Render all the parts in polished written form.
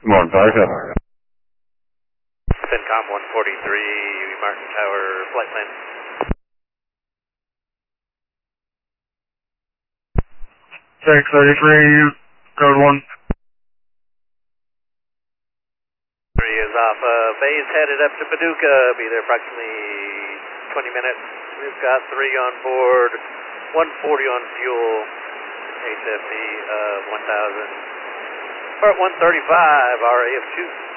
Come on, Parker. CENTCOM 143, Martin Tower, flight plan. 633, code 1. 3 is off. Base headed up to Paducah. Be there approximately 20 minutes. We've got 3 on board, 140 on fuel, HFD 1000. Part 135, RAF2.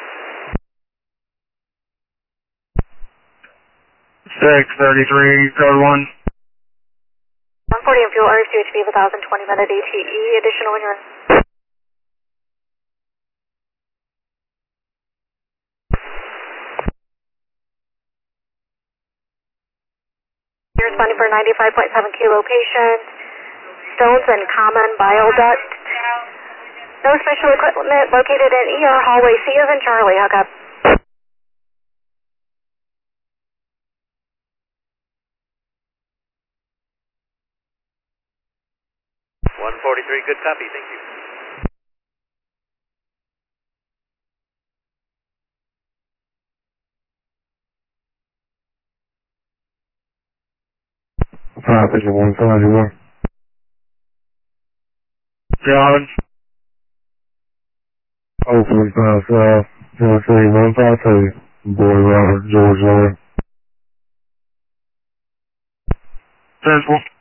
633, code 1. 140 on fuel, RF2 HB 1000, 20-minute ATE. Additional when you're in. You're responding for 95.7 key location. Stones and common bile duct. No special equipment located in ER hallway. C as in Charlie. Hook up. 143, good copy, thank you. Picture 171. Challenge. 045 South, Tennessee 152, Boy Robert, George Lloyd. Central.